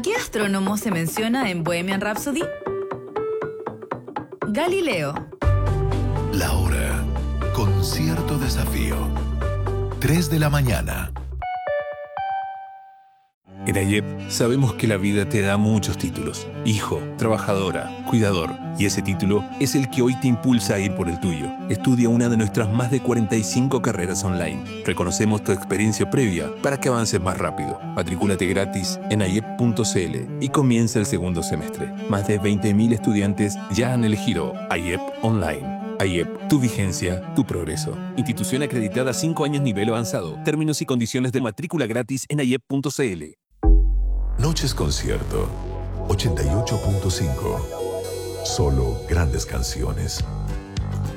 qué astrónomo se menciona en Bohemian Rhapsody? Galileo. La hora con cierto desafío. 3 de la mañana. En AIEP sabemos que la vida te da muchos títulos. Hijo, trabajadora, cuidador. Y ese título es el que hoy te impulsa a ir por el tuyo. Estudia una de nuestras más de 45 carreras online. Reconocemos tu experiencia previa para que avances más rápido. Matricúlate gratis en aiep.cl y comienza el segundo semestre. Más de 20.000 estudiantes ya han elegido AIEP Online. AIEP, tu vigencia, tu progreso. Institución acreditada 5 años nivel avanzado. Términos y condiciones de matrícula gratis en aiep.cl. Noches Concierto 88.5. Solo grandes canciones.